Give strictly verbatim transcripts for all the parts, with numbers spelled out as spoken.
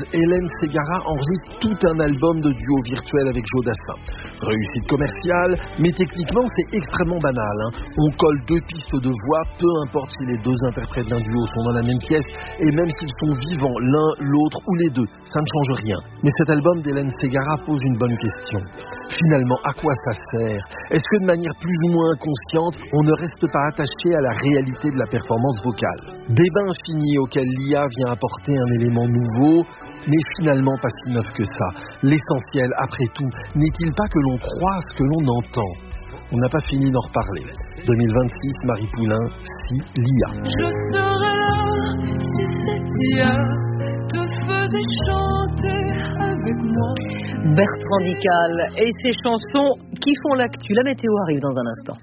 Hélène Ségara enregistre tout un album de duo virtuel avec Jodassin. Réussite commerciale, mais techniquement c'est extrêmement banal. Hein. On colle deux pistes de voix, peu importe si les deux interprètes d'un duo sont dans la même pièce, et même s'ils sont vivants, l'un, l'autre ou les deux, ça ne change rien. Mais cet album d'Hélène Ségara pose une bonne question. Finalement, à quoi ça sert ? Est-ce que de manière plus ou moins inconsciente, on ne reste pas attaché à la réalité de la performance vocale ? Débat infini auquel l'I A vient apporter un élément nouveau, mais finalement pas si neuf que ça. L'essentiel, après tout, n'est-il pas que l'on croit ce que l'on entend ? On n'a pas fini d'en reparler. deux mille vingt-six, Marie Poulain, si l'I A. Je serais là si cette I A te faisait chanter avec moi. Bertrand Dical et ses chansons qui font l'actu. La météo arrive dans un instant.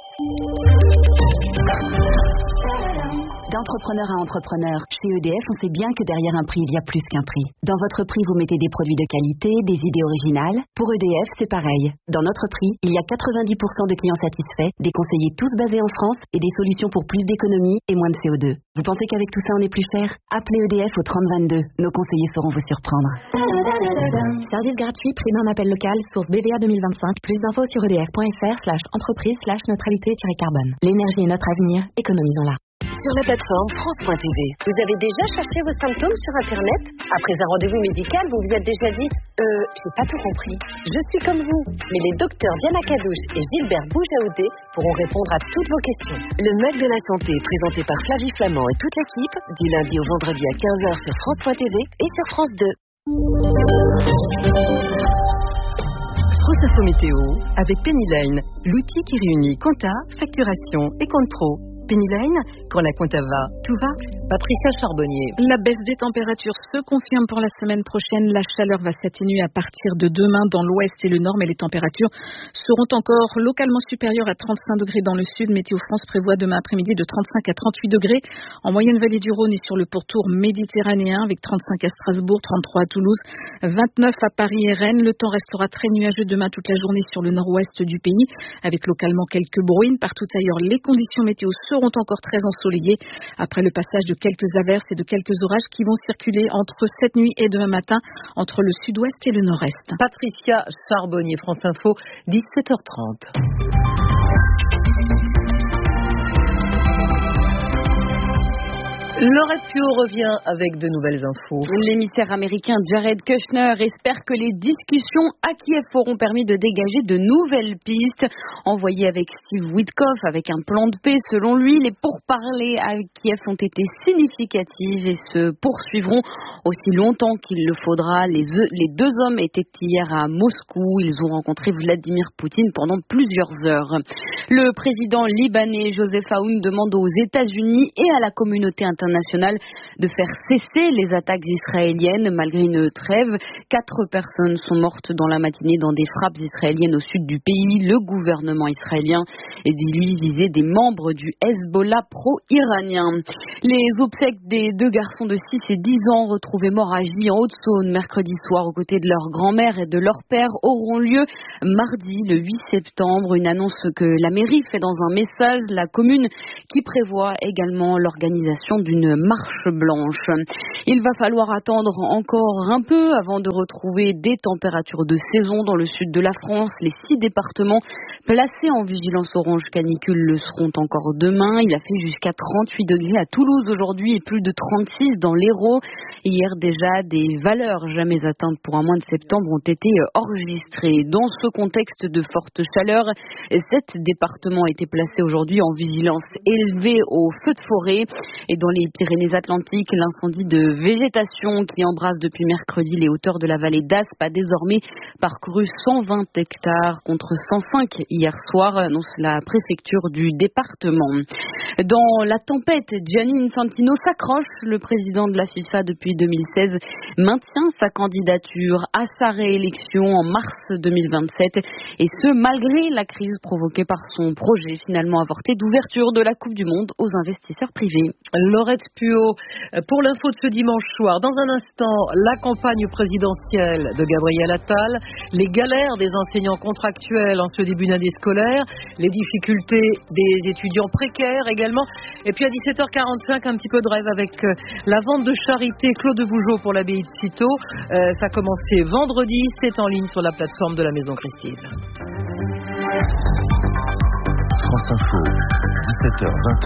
D'entrepreneur à entrepreneur, chez E D F, on sait bien que derrière un prix, il y a plus qu'un prix. Dans votre prix, vous mettez des produits de qualité, des idées originales. Pour E D F, c'est pareil. Dans notre prix, il y a quatre-vingt-dix pour cent de clients satisfaits, des conseillers tous basés en France et des solutions pour plus d'économie et moins de C O deux. Vous pensez qu'avec tout ça, on est plus cher ? Appelez E D F au trente vingt-deux. Nos conseillers sauront vous surprendre. Service gratuit, prix d'un appel local, source B V A deux mille vingt-cinq. Plus d'infos sur edf.fr slash entreprise slash neutralité-carbone. L'énergie est notre avenir, économisons-la. Sur la plateforme France point T V. Vous avez déjà cherché vos symptômes sur Internet ? Après un rendez-vous médical, vous vous êtes déjà dit « Euh, j'ai pas tout compris. Je suis comme vous ». Mais les docteurs Diana Cadouche et Gilbert Boujaoudé pourront répondre à toutes vos questions. Le Mec de la Santé, présenté par Flavie Flamand et toute l'équipe, du lundi au vendredi à quinze heures sur France point T V et sur France deux. France Info Météo avec Penny Lane, l'outil qui réunit compta, facturation et compte pro. Penny Lane, quand la compta va, tout va. Patricia Charbonnier. La baisse des températures se confirme pour la semaine prochaine. La chaleur va s'atténuer à partir de demain dans l'ouest et le nord, mais les températures seront encore localement supérieures à trente-cinq degrés dans le sud. Météo France prévoit demain après-midi de trente-cinq à trente-huit degrés en moyenne vallée du Rhône et sur le pourtour méditerranéen, avec trente-cinq à Strasbourg, trente-trois à Toulouse, vingt-neuf à Paris et Rennes. Le temps restera très nuageux demain toute la journée sur le nord-ouest du pays, avec localement quelques bruines. Partout ailleurs, les conditions météo seront encore très ensoleillées après le passage de quelques averses et de quelques orages qui vont circuler entre cette nuit et demain matin entre le sud-ouest et le nord-est. Patricia Charbonnier, France Info, dix-sept heures trente. Laurette Puot revient avec de nouvelles infos. L'émissaire américain Jared Kushner espère que les discussions à Kiev auront permis de dégager de nouvelles pistes. Envoyées avec Steve Witkoff avec un plan de paix, selon lui, les pourparlers à Kiev ont été significatifs et se poursuivront aussi longtemps qu'il le faudra. Les, les deux hommes étaient hier à Moscou. Ils ont rencontré Vladimir Poutine pendant plusieurs heures. Le président libanais Joseph Aoun demande aux États-Unis et à la communauté internationale de faire cesser les attaques israéliennes malgré une trêve. Quatre personnes sont mortes dans la matinée dans des frappes israéliennes au sud du pays. Le gouvernement israélien lui visait des membres du Hezbollah pro-iranien. Les obsèques des deux garçons de six et dix ans retrouvés morts à Gy en Haute-Saône mercredi soir aux côtés de leur grand-mère et de leur père auront lieu mardi le huit septembre. Une annonce que la mairie fait dans un message. La commune qui prévoit également l'organisation d'une une marche blanche. Il va falloir attendre encore un peu avant de retrouver des températures de saison dans le sud de la France. Les six départements placés en vigilance orange canicule le seront encore demain. Il a fait jusqu'à trente-huit degrés à Toulouse aujourd'hui et plus de trente-six dans l'Hérault. Hier déjà, des valeurs jamais atteintes pour un mois de septembre ont été enregistrées. Dans ce contexte de forte chaleur, sept départements étaient placés aujourd'hui en vigilance élevée au feu de forêt. Et dans les Pyrénées-Atlantiques, l'incendie de végétation qui embrase depuis mercredi les hauteurs de la vallée d'Aspe a désormais parcouru cent vingt hectares contre cent cinq hier soir, annonce la préfecture du département. Dans la tempête, Gianni Infantino s'accroche. Le président de la FIFA depuis deux mille seize maintient sa candidature à sa réélection en mars deux mille vingt-sept et ce malgré la crise provoquée par son projet finalement avorté d'ouverture de la Coupe du Monde aux investisseurs privés. Laurette Puot, pour l'info de ce dimanche soir. Dans un instant, la campagne présidentielle de Gabriel Attal, les galères des enseignants contractuels en ce début d'année scolaire, les difficultés des étudiants précaires également. Et puis à dix-sept heures quarante-cinq, un petit peu de rêve avec la vente de charité Claude Bougeot pour l'abbaye de sitôt. Euh, ça a commencé vendredi, c'est en ligne sur la plateforme de la Maison Christine. France Info, dix-sept heures vingt.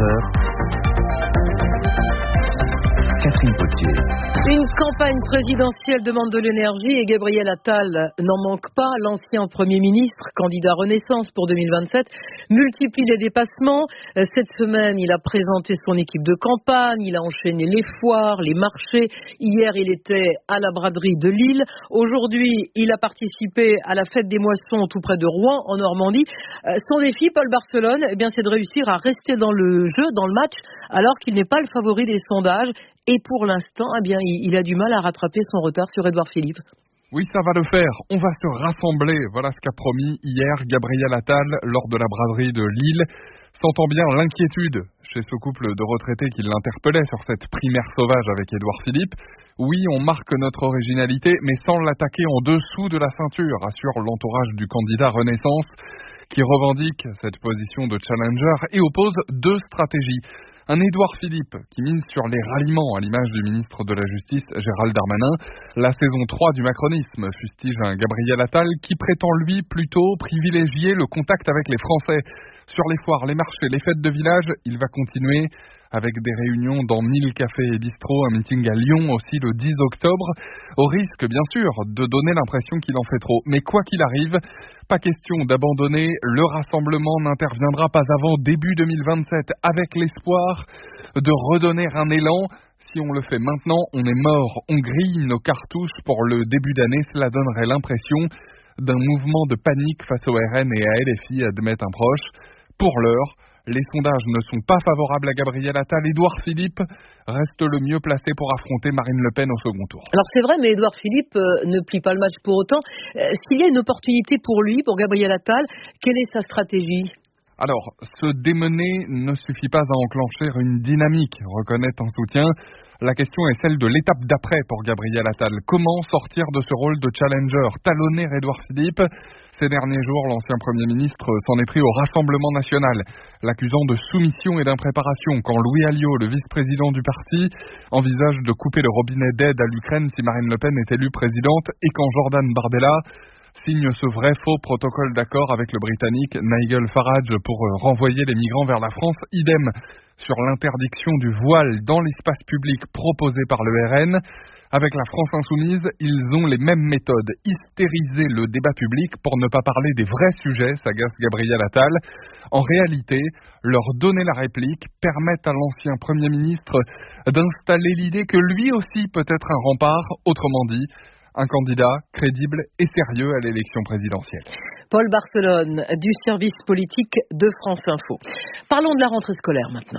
Catherine Potier. Une campagne présidentielle demande de l'énergie et Gabriel Attal n'en manque pas. L'ancien Premier ministre, candidat Renaissance pour deux mille vingt-sept, multiplie les dépassements. Cette semaine, il a présenté son équipe de campagne, il a enchaîné les foires, les marchés. Hier, il était à la braderie de Lille. Aujourd'hui, il a participé à la fête des moissons tout près de Rouen, en Normandie. Son défi, Paul Barcelone, eh bien, c'est de réussir à rester dans le jeu, dans le match, alors qu'il n'est pas le favori des sondages. Et pour l'instant, eh bien, il a du mal à rattraper son retard sur Édouard Philippe. Oui, ça va le faire. On va se rassembler. Voilà ce qu'a promis hier Gabriel Attal lors de la braderie de Lille. Sentant bien l'inquiétude chez ce couple de retraités qui l'interpellait sur cette primaire sauvage avec Édouard Philippe. Oui, on marque notre originalité, mais sans l'attaquer en dessous de la ceinture, assure l'entourage du candidat Renaissance, qui revendique cette position de challenger et oppose deux stratégies. Un Édouard Philippe qui mise sur les ralliements à l'image du ministre de la Justice Gérald Darmanin. La saison trois du macronisme fustige un Gabriel Attal qui prétend lui plutôt privilégier le contact avec les Français. Sur les foires, les marchés, les fêtes de village, il va continuer avec des réunions dans mille cafés et bistrots, un meeting à Lyon aussi le dix octobre, au risque bien sûr de donner l'impression qu'il en fait trop. Mais quoi qu'il arrive, pas question d'abandonner, le rassemblement n'interviendra pas avant début deux mille vingt-sept avec l'espoir de redonner un élan. Si on le fait maintenant, on est mort, on grille nos cartouches pour le début d'année, cela donnerait l'impression d'un mouvement de panique face au R N et à L F I, admet un proche. Pour l'heure, les sondages ne sont pas favorables à Gabriel Attal. Édouard Philippe reste le mieux placé pour affronter Marine Le Pen au second tour. Alors c'est vrai, mais Édouard Philippe euh, ne plie pas le match pour autant. Euh, s'il y a une opportunité pour lui, pour Gabriel Attal, quelle est sa stratégie ? Alors, se démener ne suffit pas à enclencher une dynamique, reconnaît un soutien. La question est celle de l'étape d'après pour Gabriel Attal. Comment sortir de ce rôle de challenger, talonner Édouard Philippe ? Ces derniers jours, l'ancien Premier ministre s'en est pris au Rassemblement national, l'accusant de soumission et d'impréparation quand Louis Alliot, le vice-président du parti, envisage de couper le robinet d'aide à l'Ukraine si Marine Le Pen est élue présidente et quand Jordan Bardella signe ce vrai-faux protocole d'accord avec le Britannique Nigel Farage pour renvoyer les migrants vers la France. Idem sur l'interdiction du voile dans l'espace public proposé par le R N. Avec la France insoumise, ils ont les mêmes méthodes. Hystériser le débat public pour ne pas parler des vrais sujets, s'agace Gabriel Attal. En réalité, leur donner la réplique permet à l'ancien Premier ministre d'installer l'idée que lui aussi peut être un rempart, autrement dit, un candidat crédible et sérieux à l'élection présidentielle. Paul Barcelone, du service politique de France Info. Parlons de la rentrée scolaire maintenant.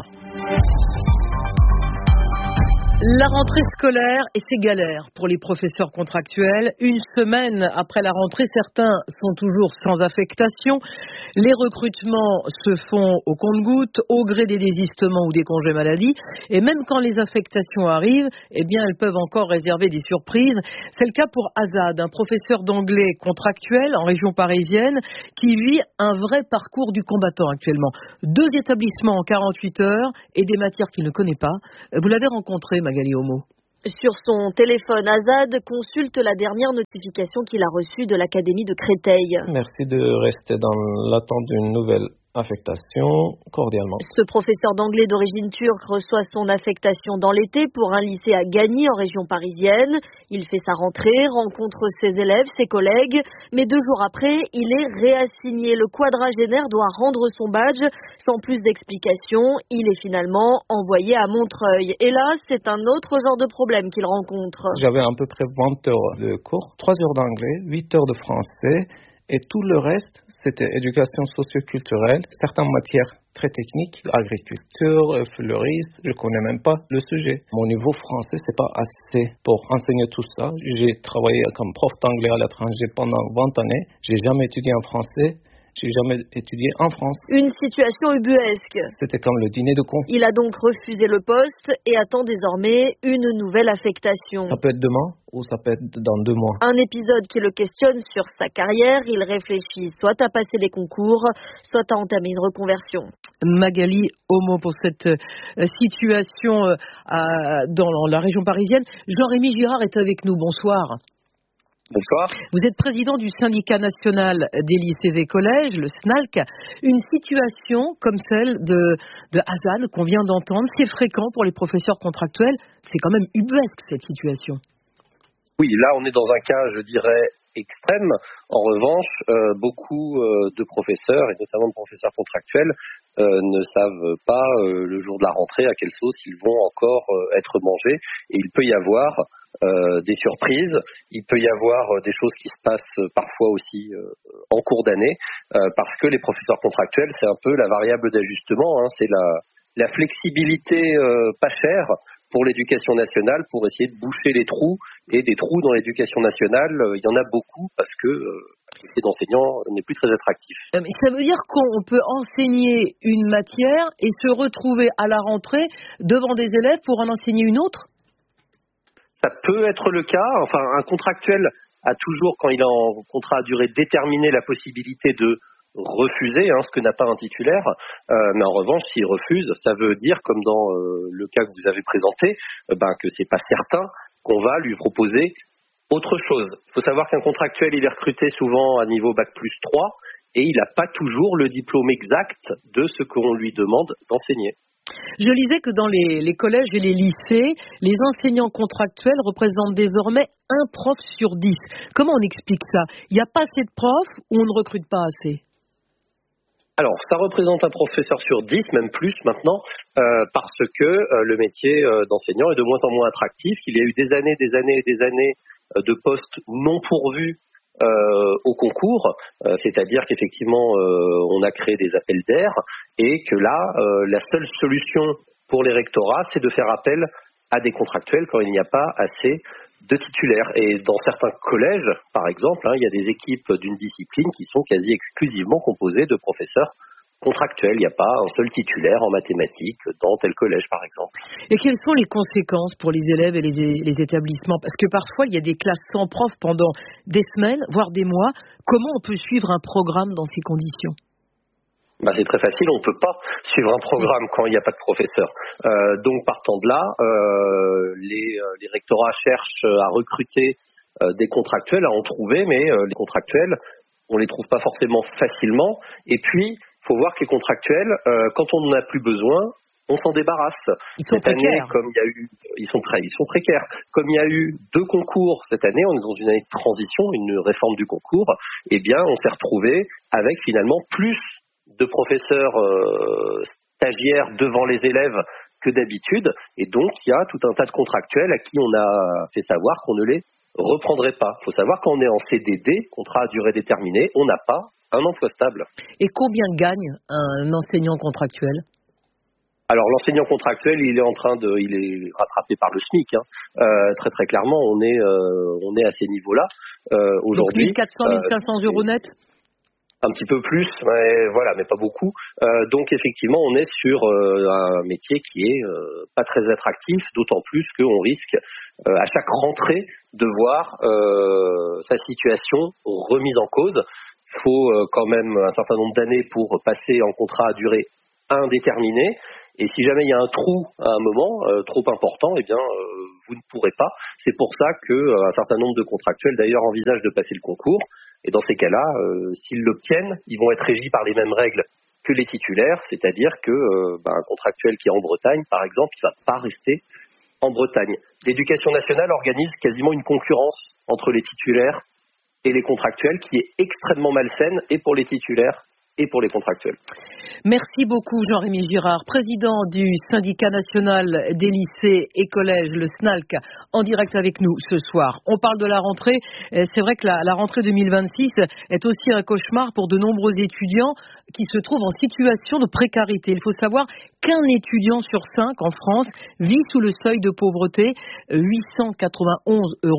La rentrée scolaire et ses galères pour les professeurs contractuels. Une semaine après la rentrée, certains sont toujours sans affectation. Les recrutements se font au compte-gouttes, au gré des désistements ou des congés maladie. Et même quand les affectations arrivent, eh bien, elles peuvent encore réserver des surprises. C'est le cas pour Azad, un professeur d'anglais contractuel en région parisienne qui vit un vrai parcours du combattant actuellement. Deux établissements en quarante-huit heures et des matières qu'il ne connaît pas. Vous l'avez rencontré, Magali Homo. Sur son téléphone, Azad consulte la dernière notification qu'il a reçue de l'Académie de Créteil. Merci de rester dans l'attente d'une nouvelle affectation, cordialement. Ce professeur d'anglais d'origine turque reçoit son affectation dans l'été pour un lycée à Gagny en région parisienne. Il fait sa rentrée, rencontre ses élèves, ses collègues, mais deux jours après, il est réassigné. Le quadragénaire doit rendre son badge. Sans plus d'explications, il est finalement envoyé à Montreuil. Et là, c'est un autre genre de problème qu'il rencontre. J'avais à peu près vingt heures de cours, trois heures d'anglais, huit heures de français. Et tout le reste, c'était éducation socio-culturelle, certaines matières très techniques, agriculture, fleurisme, je connais même pas le sujet. Mon niveau français, c'est pas assez pour enseigner tout ça. J'ai travaillé comme prof d'anglais à l'étranger pendant vingt années. J'ai jamais étudié en français J'ai jamais étudié en France. Une situation ubuesque. C'était comme le dîner de cons. Il a donc refusé le poste et attend désormais une nouvelle affectation. Ça peut être demain ou ça peut être dans deux mois. Un épisode qui le questionne sur sa carrière. Il réfléchit soit à passer les concours, soit à entamer une reconversion. Magali Homo pour cette euh, situation euh, à, dans la région parisienne. Jean-Rémy Girard est avec nous. Bonsoir. Bonsoir. Vous êtes président du syndicat national des lycées et collèges, le S N A L C. Une situation comme celle de, de Hazan qu'on vient d'entendre, c'est fréquent pour les professeurs contractuels. C'est quand même ubuesque cette situation. Oui, là on est dans un cas, je dirais, extrême. En revanche, euh, beaucoup euh, de professeurs, et notamment de professeurs contractuels, euh, ne savent pas euh, le jour de la rentrée à quelle sauce ils vont encore euh, être mangés. Et il peut y avoir euh, des surprises, il peut y avoir euh, des choses qui se passent euh, parfois aussi euh, en cours d'année, euh, parce que les professeurs contractuels, c'est un peu la variable d'ajustement, hein, c'est la, la flexibilité euh, pas chère pour l'éducation nationale, pour essayer de boucher les trous. Et des trous dans l'éducation nationale, euh, il y en a beaucoup parce que euh, le métier d'enseignant n'est plus très attractif. Mais ça veut dire qu'on peut enseigner une matière et se retrouver à la rentrée devant des élèves pour en enseigner une autre ? Ça peut être le cas. Enfin, un contractuel a toujours, quand il est en contrat à durée déterminée, la possibilité de refuser, hein, ce que n'a pas un titulaire, euh, mais en revanche, s'il refuse, ça veut dire, comme dans euh, le cas que vous avez présenté, euh, ben, que c'est pas certain qu'on va lui proposer autre chose. Il faut savoir qu'un contractuel, il est recruté souvent à niveau bac plus trois, et il n'a pas toujours le diplôme exact de ce qu'on lui demande d'enseigner. Je lisais que dans les, les collèges et les lycées, les enseignants contractuels représentent désormais un prof sur dix. Comment on explique ça ? Il n'y a pas assez de profs ou on ne recrute pas assez ? Alors, ça représente un professeur sur dix, même plus maintenant, euh, parce que euh, le métier euh, d'enseignant est de moins en moins attractif. Il y a eu des années, des années et des années euh, de postes non pourvus euh, au concours, euh, c'est-à-dire qu'effectivement, euh, on a créé des appels d'air et que là, euh, la seule solution pour les rectorats, c'est de faire appel à des contractuels quand il n'y a pas assez de titulaires. Et dans certains collèges, par exemple, hein, il y a des équipes d'une discipline qui sont quasi exclusivement composées de professeurs contractuels. Il n'y a pas un seul titulaire en mathématiques dans tel collège, par exemple. Et quelles sont les conséquences pour les élèves et les, les établissements ? Parce que parfois, il y a des classes sans prof pendant des semaines, voire des mois. Comment on peut suivre un programme dans ces conditions ? Bah, c'est très facile, on ne peut pas suivre un programme quand il n'y a pas de professeur. Euh, donc partant de là, euh, les, les rectorats cherchent à recruter euh, des contractuels, à en trouver, mais euh, les contractuels, on les trouve pas forcément facilement. Et puis, il faut voir que les contractuels, euh, quand on n'en a plus besoin, on s'en débarrasse. Ils sont cette année, précaires. comme il y a eu, ils sont très, ils sont précaires. Comme il y a eu deux concours cette année, on est dans une année de transition, une réforme du concours. Eh bien, on s'est retrouvé avec finalement plus de professeurs euh, stagiaires devant les élèves que d'habitude, et donc il y a tout un tas de contractuels à qui on a fait savoir qu'on ne les reprendrait pas. Il faut savoir quand on est en C D D, contrat à durée déterminée, on n'a pas un emploi stable. Et combien gagne un enseignant contractuel ? Alors l'enseignant contractuel, il est en train de, il est rattrapé par le SMIC. Hein. Euh, très très clairement, on est, euh, on est à ces niveaux-là euh, aujourd'hui. Donc mille quatre cents, mille cinq cents euros net. Un petit peu plus, mais voilà, mais pas beaucoup. Euh, donc effectivement, on est sur euh, un métier qui est euh, pas très attractif, d'autant plus qu'on risque euh, à chaque rentrée de voir euh, sa situation remise en cause. Il faut euh, quand même un certain nombre d'années pour passer en contrat à durée indéterminée. Et si jamais il y a un trou à un moment euh, trop important, eh bien euh, vous ne pourrez pas. C'est pour ça que euh, un certain nombre de contractuels d'ailleurs envisagent de passer le concours. Et dans ces cas-là, euh, s'ils l'obtiennent, ils vont être régis par les mêmes règles que les titulaires, c'est-à-dire que euh, bah, un contractuel qui est en Bretagne, par exemple, il ne va pas rester en Bretagne. L'Éducation nationale organise quasiment une concurrence entre les titulaires et les contractuels qui est extrêmement malsaine et pour les titulaires et pour les contractuels. Merci beaucoup Jean-Rémy Girard, président du syndicat national des lycées et collèges, le S N A L C, en direct avec nous ce soir. On parle de la rentrée. C'est vrai que la, la rentrée deux mille vingt-six est aussi un cauchemar pour de nombreux étudiants qui se trouvent en situation de précarité. Il faut savoir qu'un étudiant sur cinq en France vit sous le seuil de pauvreté, huit cent quatre-vingt-onze euros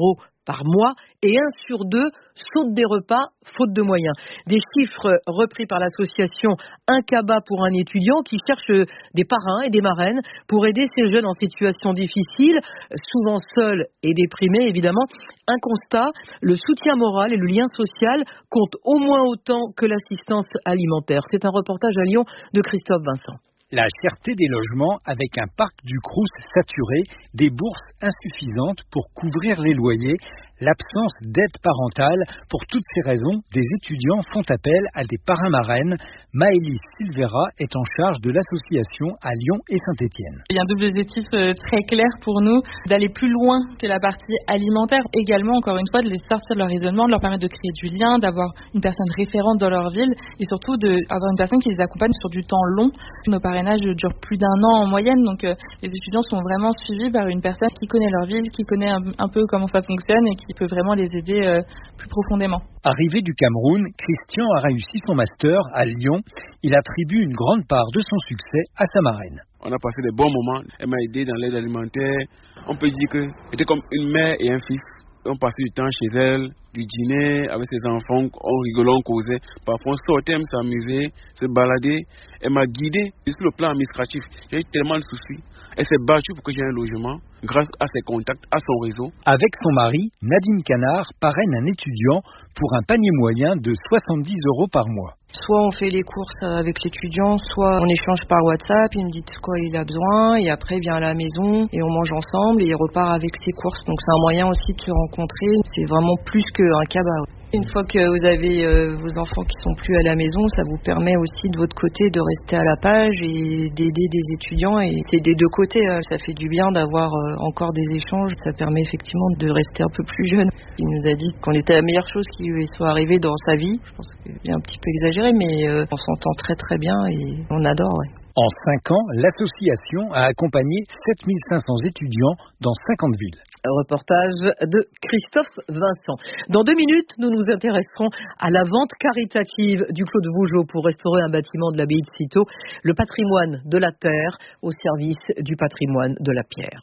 par mois et un sur deux saute des repas faute de moyens. Des chiffres repris par l'association Un Cabas pour un étudiant qui cherche des parrains et des marraines pour aider ces jeunes en situation difficile, souvent seuls et déprimés évidemment. Un constat, le soutien moral et le lien social comptent au moins autant que l'assistance alimentaire. C'est un reportage à Lyon de Christophe Vincent. La cherté des logements avec un parc du Crous saturé, des bourses insuffisantes pour couvrir les loyers, l'absence d'aide parentale. Pour toutes ces raisons, des étudiants font appel à des parrains-marraines. Maëlys Silvera est en charge de l'association à Lyon et Saint-Étienne. Il y a un double objectif très clair pour nous, d'aller plus loin que la partie alimentaire. Également, encore une fois, de les sortir de leur isolement, de leur permettre de créer du lien, d'avoir une personne référente dans leur ville et surtout d'avoir une personne qui les accompagne sur du temps long. Nos parrainages durent plus d'un an en moyenne, donc euh, les étudiants sont vraiment suivis par une personne qui connaît leur ville, qui connaît un, un peu comment ça fonctionne et qui peut vraiment les aider euh, plus profondément. Arrivé du Cameroun, Christian a réussi son master à Lyon. Il attribue une grande part de son succès à sa marraine. On a passé des bons moments. Elle m'a aidé dans l'aide alimentaire. On peut dire que c'était comme une mère et un fils. On passait du temps chez elle, du dîner avec ses enfants, on rigolait, on causait. Parfois on sortait, on s'amusait, se balader. Elle m'a guidé sur le plan administratif. J'ai eu tellement de soucis. Elle s'est battue pour que j'ai un logement grâce à ses contacts, à son réseau. Avec son mari, Nadine Canard parraine un étudiant pour un panier moyen de soixante-dix euros par mois. Soit on fait les courses avec l'étudiant, soit on échange par WhatsApp, il me dit de quoi il a besoin, et après il vient à la maison et on mange ensemble et il repart avec ses courses. Donc c'est un moyen aussi de se rencontrer, c'est vraiment plus qu'un cabas. Une fois que vous avez euh, vos enfants qui sont plus à la maison, ça vous permet aussi de votre côté de rester à la page et d'aider des étudiants. Et c'est des deux côtés, hein. Ça fait du bien d'avoir euh, encore des échanges. Ça permet effectivement de rester un peu plus jeune. Il nous a dit qu'on était la meilleure chose qui lui soit arrivée dans sa vie. Je pense que c'est un petit peu exagéré, mais euh, on s'entend très très bien et on adore. Ouais. En cinq ans, l'association a accompagné sept mille cinq cents étudiants dans cinquante villes. Reportage de Christophe Vincent. Dans deux minutes, nous nous intéresserons à la vente caritative du Clos de Vougeot pour restaurer un bâtiment de l'abbaye de Cîteaux, le patrimoine de la terre au service du patrimoine de la pierre.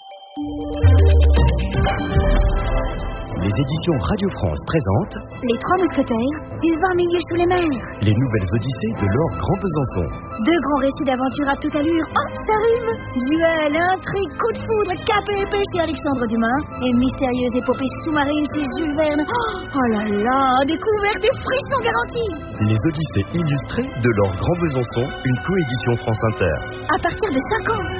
Les éditions Radio France présentent Les Trois Mousquetaires, ils vingt milieux sous les mers. Les nouvelles odyssées de Laure Grand Besançon. Deux grands récits d'aventure à toute allure. Hop, ça rime. Duel, intrigue, coup de foudre, cap et épée chez Alexandre Dumas. Et mystérieuse épopée sous-marine chez Jules Verne. Oh là là, découverte et frissons garantis. Les odyssées illustrées de Laure Grand Besançon, une coédition France Inter. À partir de cinq ans.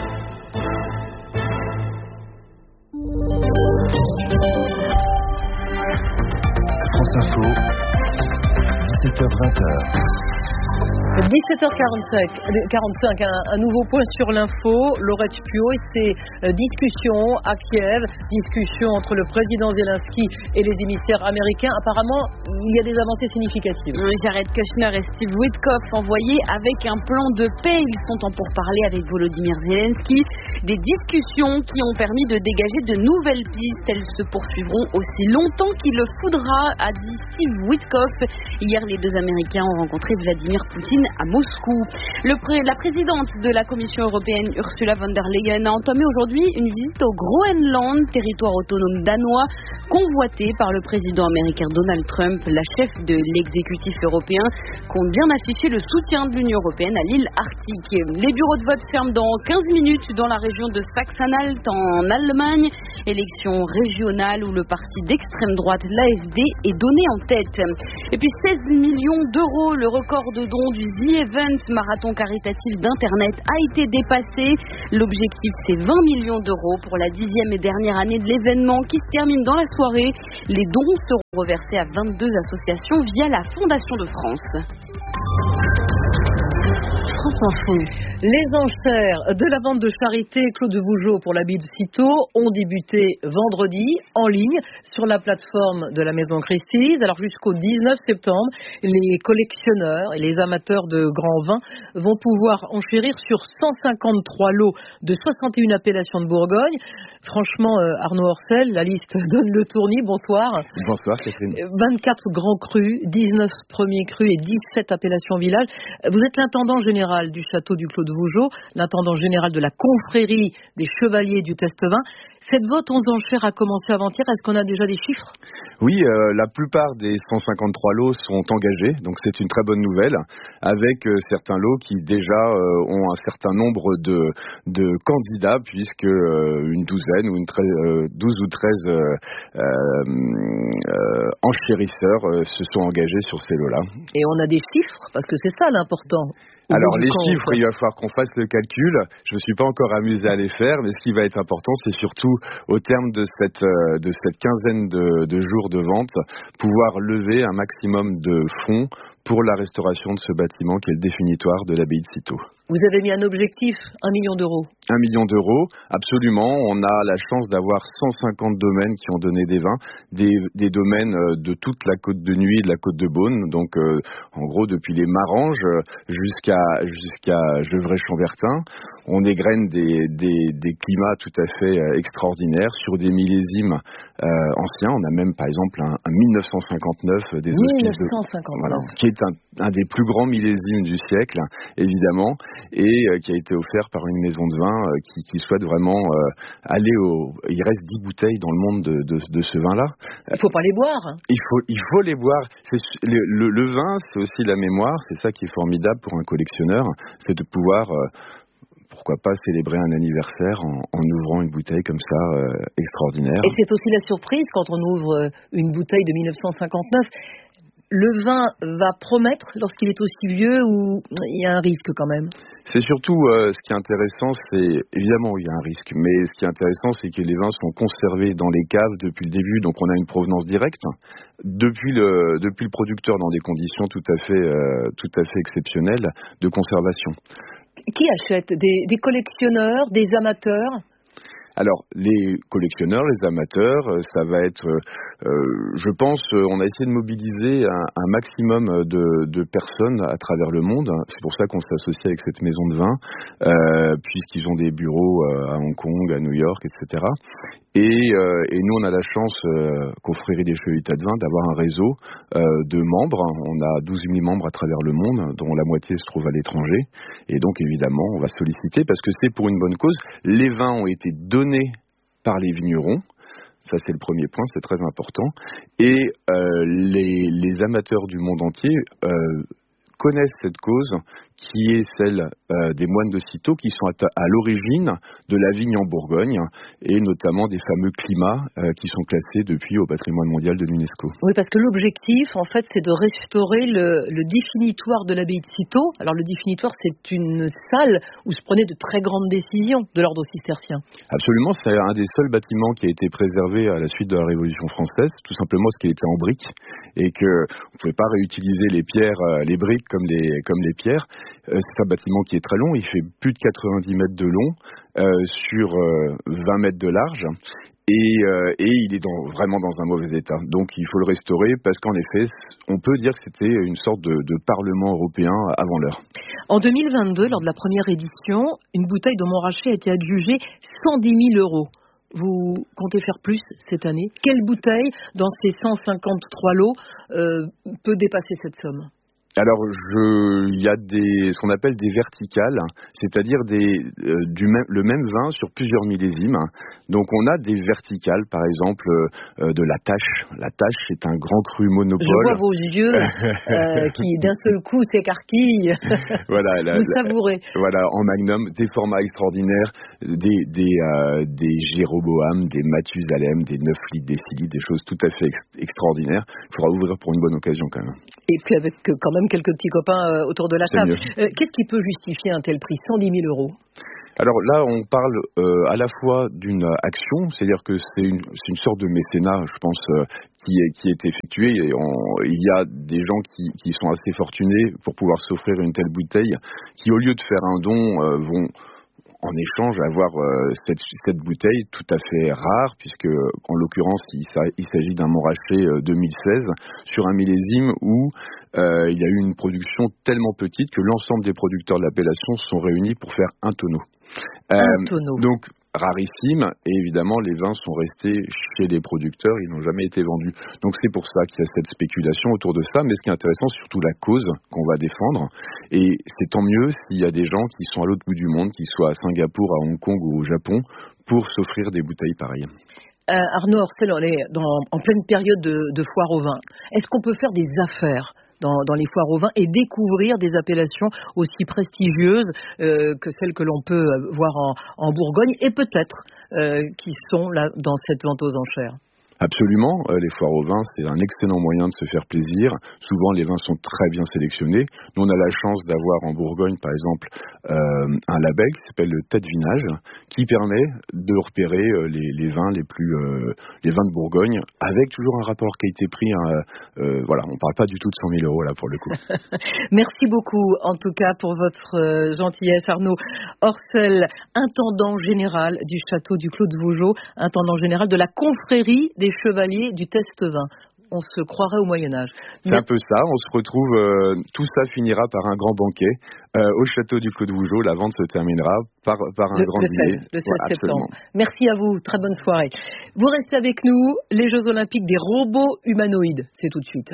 France Info, dix-sept heures vingt. dix-sept heures quarante-cinq, un, un nouveau point sur l'info. Laurette Puot et ses euh, discussions à Kiev, discussions entre le président Zelensky et les émissaires américains. Apparemment, il y a des avancées significatives. Oui, Jared Kushner et Steve Witkoff envoyés avec un plan de paix. Ils sont en pourparlers avec Volodymyr Zelensky. Des discussions qui ont permis de dégager de nouvelles pistes. Elles se poursuivront aussi longtemps qu'il le faudra, a dit Steve Witkoff. Hier, les deux Américains ont rencontré Vladimir Poutine à Moscou. Le pré- la présidente de la Commission européenne, Ursula von der Leyen, a entamé aujourd'hui une visite au Groenland, territoire autonome danois, convoité par le président américain Donald Trump. La chef de l'exécutif européen compte bien afficher le soutien de l'Union européenne à l'île Arctique. Les bureaux de vote ferment dans quinze minutes dans la région de Saxe-Anhalt en Allemagne. Élection régionale où le parti d'extrême droite, l'A F D, est donné en tête. Et puis seize millions d'euros, le record de dons du The Event, marathon caritatif d'Internet, a été dépassé. L'objectif, c'est vingt millions d'euros pour la dixième et dernière année de l'événement qui se termine dans la soirée. Les dons seront reversés à vingt-deux associations via la Fondation de France. Les enchères de la vente de charité Clos de Vougeot pour l'abbaye de Cîteaux ont débuté vendredi en ligne sur la plateforme de la Maison Christie's. Alors jusqu'au dix-neuf septembre, les collectionneurs et les amateurs de grands vins vont pouvoir enchérir sur cent cinquante-trois lots de soixante et une appellations de Bourgogne. Franchement, euh, Arnaud Orcel, la liste donne le tournis. Bonsoir. Bonsoir, Catherine. vingt-quatre grands crus, dix-neuf premiers crus et dix-sept appellations villages. Vous êtes l'intendant général du château du Clos de de Vougeot, l'intendant général de la confrérie des chevaliers du Test-Vin. Cette vente aux enchères a commencé avant-hier. Est-ce qu'on a déjà des chiffres ? Oui, euh, la plupart des cent cinquante-trois lots sont engagés, donc c'est une très bonne nouvelle, avec euh, certains lots qui déjà euh, ont un certain nombre de, de candidats, puisque euh, une douzaine ou une tre- euh, douze ou treize euh, euh, enchérisseurs euh, se sont engagés sur ces lots-là. Et on a des chiffres, parce que c'est ça l'important. Alors les chiffres, il va falloir qu'on fasse le calcul. Je me suis pas encore amusé à les faire, mais ce qui va être important, c'est surtout au terme de cette euh, de cette quinzaine de, de jours de vente, pouvoir lever un maximum de fonds pour la restauration de ce bâtiment qui est le définitoire de l'abbaye de Cîteaux. Vous avez mis un objectif, un million d'euros. Un million d'euros, absolument. On a la chance d'avoir cent cinquante domaines qui ont donné des vins, des, des domaines de toute la côte de Nuit et de la côte de Beaune. Donc, euh, en gros, depuis les Maranges jusqu'à jusqu'à Gevrey-Chambertin, on égrène des, des, des climats tout à fait extraordinaires sur des millésimes euh, anciens. On a même, par exemple, un, un mille neuf cent cinquante-neuf des mille neuf cent cinquante-neuf. Voilà, qui est un, un des plus grands millésimes du siècle, évidemment, et euh, qui a été offert par une maison de vin euh, qui, qui souhaite vraiment euh, aller au... Il reste dix bouteilles dans le monde de, de, de ce vin-là. Il ne faut pas les boire. Il faut, il faut les boire. C'est, le, le, le vin, c'est aussi la mémoire. C'est ça qui est formidable pour un collectionneur. C'est de pouvoir... Euh, pourquoi pas célébrer un anniversaire en, en ouvrant une bouteille comme ça, euh, extraordinaire. Et c'est aussi la surprise quand on ouvre une bouteille de mille neuf cent cinquante-neuf. Le vin va promettre lorsqu'il est aussi vieux ou il y a un risque quand même ? C'est surtout, euh, ce qui est intéressant, c'est, évidemment il y a un risque, mais ce qui est intéressant, c'est que les vins sont conservés dans les caves depuis le début, donc on a une provenance directe, depuis le, depuis le producteur dans des conditions tout à fait, euh, tout à fait exceptionnelles de conservation. Qui achète ? des, des collectionneurs, des amateurs ? Alors, les collectionneurs, les amateurs, ça va être, euh, je pense, on a essayé de mobiliser un, un maximum de, de personnes à travers le monde. C'est pour ça qu'on s'associe avec cette maison de vin, euh, puisqu'ils ont des bureaux à Hong Kong, à New York, et cetera. Et, euh, et nous, on a la chance, euh, confrérie des Chevaliers de Vin, d'avoir un réseau euh, de membres. On a douze mille membres à travers le monde, dont la moitié se trouve à l'étranger. Et donc, évidemment, on va solliciter, parce que c'est pour une bonne cause. Les vins ont été donnés par les vignerons. Ça, c'est le premier point, c'est très important. Et euh, les, les amateurs du monde entier euh, connaissent cette cause qui est celle euh, des moines de Cîteaux qui sont à, à l'origine de la vigne en Bourgogne et notamment des fameux climats euh, qui sont classés depuis au patrimoine mondial de l'UNESCO. Oui, parce que l'objectif, en fait, c'est de restaurer le, le définitoire de l'abbaye de Cîteaux. Alors, le définitoire, c'est une salle où se prenaient de très grandes décisions de l'ordre cistercien. Absolument, c'est un des seuls bâtiments qui a été préservé à la suite de la Révolution française, tout simplement parce qu'il était en briques et qu'on ne pouvait pas réutiliser les pierres, les briques comme les, comme les pierres. C'est un bâtiment qui est très long, il fait plus de quatre-vingt-dix mètres de long euh, sur euh, vingt mètres de large et, euh, et il est dans, vraiment dans un mauvais état. Donc il faut le restaurer parce qu'en effet, on peut dire que c'était une sorte de, de parlement européen avant l'heure. En deux mille vingt-deux, lors de la première édition, une bouteille de Montrachet a été adjugée cent dix mille euros. Vous comptez faire plus cette année ? Quelle bouteille, dans ces cent cinquante-trois lots, euh, peut dépasser cette somme ? Alors, je, il y a des, ce qu'on appelle des verticales, c'est-à-dire des, euh, du même, le même vin sur plusieurs millésimes. Donc, on a des verticales, par exemple, euh, de la Tâche. La Tâche, c'est un grand cru monopole. Je vois vos yeux euh, qui, d'un seul coup, s'écarquillent. Voilà, la, vous savourez. La, voilà, en magnum, des formats extraordinaires, des, des, euh, des Jéroboam, des Mathusalem, des neuf litres, des six litres, des choses tout à fait ex- extraordinaires. Il faudra ouvrir pour une bonne occasion, quand même. Et puis avec euh, quand même quelques petits copains euh, autour de la table. Euh, qu'est-ce qui peut justifier un tel prix, cent dix mille euros ? Alors là, on parle euh, à la fois d'une action, c'est-à-dire que c'est une, c'est une sorte de mécénat, je pense, euh, qui, est, qui est effectué. Et on, il y a des gens qui, qui sont assez fortunés pour pouvoir s'offrir une telle bouteille, qui au lieu de faire un don, euh, vont en échange avoir euh, cette, cette bouteille tout à fait rare, puisque en l'occurrence il, il s'agit d'un Montrachet euh, deux mille seize sur un millésime où euh, il y a eu une production tellement petite que l'ensemble des producteurs de l'appellation sont réunis pour faire un tonneau. Un euh, tonneau. Donc rarissimes et évidemment les vins sont restés chez les producteurs, ils n'ont jamais été vendus. Donc c'est pour ça qu'il y a cette spéculation autour de ça, mais ce qui est intéressant, c'est surtout la cause qu'on va défendre, et c'est tant mieux s'il y a des gens qui sont à l'autre bout du monde, qu'ils soient à Singapour, à Hong Kong ou au Japon, pour s'offrir des bouteilles pareilles. Euh, Arnaud Orcel, on est dans, en pleine période de, de foire au vin. Est-ce qu'on peut faire des affaires dans, dans les foires au vin et découvrir des appellations aussi prestigieuses euh, que celles que l'on peut voir en, en Bourgogne et peut-être euh, qui sont là dans cette vente aux enchères? Absolument, euh, les foires au vin, c'est un excellent moyen de se faire plaisir. Souvent, les vins sont très bien sélectionnés. Nous, on a la chance d'avoir en Bourgogne, par exemple, euh, un label qui s'appelle le Tête Vinage, qui permet de repérer euh, les, les vins les plus, euh, les vins de Bourgogne, avec toujours un rapport qualité-prix. Hein, euh, voilà, on parle pas du tout de cent mille euros là pour le coup. Merci beaucoup, en tout cas, pour votre euh, gentillesse, Arnaud Orcel, intendant général du château du Clos de Vougeot, intendant général de la confrérie des chevaliers du test vin. On se croirait au Moyen-Âge. C'est Mais... un peu ça, on se retrouve, euh, tout ça finira par un grand banquet. Euh, au château du Clos de Vougeot, la vente se terminera par, par un le, grand le dîner. seize, le seize voilà, septembre. Merci à vous, très bonne soirée. Vous restez avec nous, les Jeux Olympiques des robots humanoïdes. C'est tout de suite.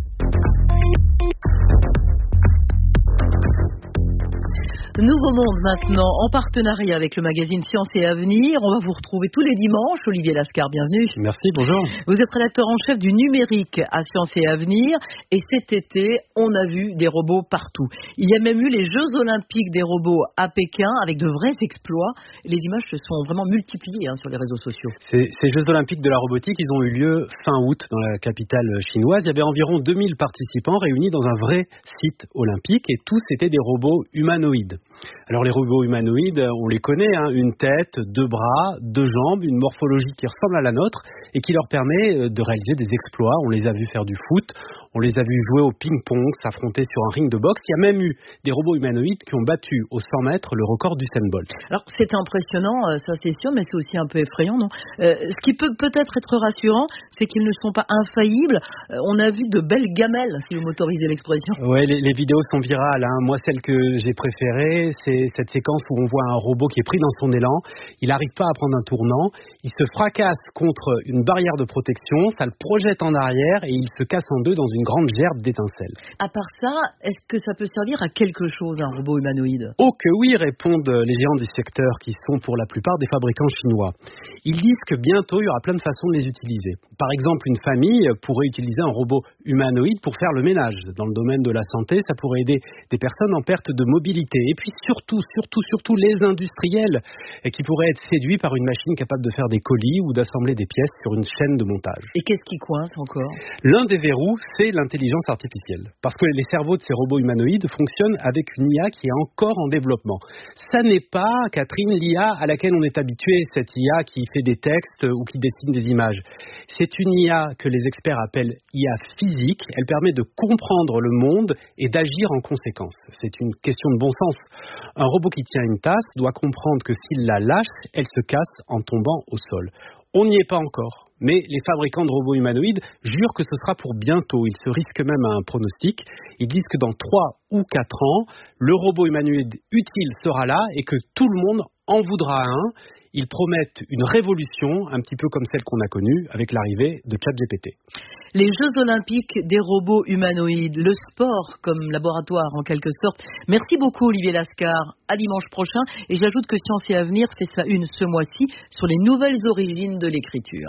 Nouveau Monde maintenant, en partenariat avec le magazine Science et Avenir. On va vous retrouver tous les dimanches. Olivier Lascar, bienvenue. Merci, bonjour. Vous êtes rédacteur en chef du numérique à Science et Avenir. Et cet été, on a vu des robots partout. Il y a même eu les Jeux Olympiques des robots à Pékin avec de vrais exploits. Les images se sont vraiment multipliées hein, sur les réseaux sociaux. Ces, ces Jeux Olympiques de la robotique, ils ont eu lieu fin août dans la capitale chinoise. Il y avait environ deux mille participants réunis dans un vrai site olympique et tous étaient des robots humanoïdes. Alors les robots humanoïdes, on les connaît, hein, une tête, deux bras, deux jambes, une morphologie qui ressemble à la nôtre et qui leur permet de réaliser des exploits. On les a vus faire du foot, on les a vus jouer au ping-pong, s'affronter sur un ring de boxe. Il y a même eu des robots humanoïdes qui ont battu au cent mètres le record d'Usain Bolt. Alors c'est impressionnant, ça c'est sûr, mais c'est aussi un peu effrayant, non euh, Ce qui peut peut-être être rassurant, c'est qu'ils ne sont pas infaillibles. Euh, on a vu de belles gamelles, si vous m'autorisez l'expression. Ouais, les, les vidéos sont virales. Hein. Moi, celle que j'ai préférée, c'est cette séquence où on voit un robot qui est pris dans son élan. Il n'arrive pas à prendre un tournant. Il se fracasse contre une barrière de protection, ça le projette en arrière et il se casse en deux dans une grande gerbe d'étincelles. À part ça, est-ce que ça peut servir à quelque chose, un robot humanoïde? Oh que oui, répondent les géants du secteur qui sont pour la plupart des fabricants chinois. Ils disent que bientôt il y aura plein de façons de les utiliser. Par exemple, une famille pourrait utiliser un robot humanoïde pour faire le ménage. Dans le domaine de la santé, ça pourrait aider des personnes en perte de mobilité. Et puis surtout, surtout, surtout les industriels qui pourraient être séduits par une machine capable de faire des colis ou d'assembler des pièces sur une chaîne de montage. Et qu'est-ce qui coince encore? L'un des verrous, c'est l'intelligence artificielle. Parce que les cerveaux de ces robots humanoïdes fonctionnent avec une I A qui est encore en développement. Ça n'est pas, Catherine, l'I A à laquelle on est habitué, cette I A qui fait des textes ou qui dessine des images. C'est une I A que les experts appellent I A physique. Elle permet de comprendre le monde et d'agir en conséquence. C'est une question de bon sens. Un robot qui tient une tasse doit comprendre que s'il la lâche, elle se casse en tombant au sol. On n'y est pas encore, mais les fabricants de robots humanoïdes jurent que ce sera pour bientôt. Ils se risquent même à un pronostic. Ils disent que dans trois ou quatre ans, le robot humanoïde utile sera là et que tout le monde en voudra un. Ils promettent une révolution, un petit peu comme celle qu'on a connue avec l'arrivée de ChatGPT. Les Jeux Olympiques des robots humanoïdes, le sport comme laboratoire en quelque sorte. Merci beaucoup Olivier Lascar, à dimanche prochain. Et j'ajoute que Science et Avenir fait sa une ce mois-ci sur les nouvelles origines de l'écriture.